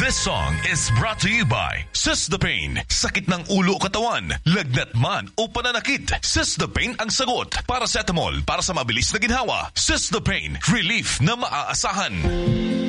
This song is brought to you by Sistapain. Sakit ng ulo o katawan, lagnat man o pananakit, Sistapain ang sagot. Paracetamol para sa mabilis na ginhawa. Sistapain, relief na maaasahan.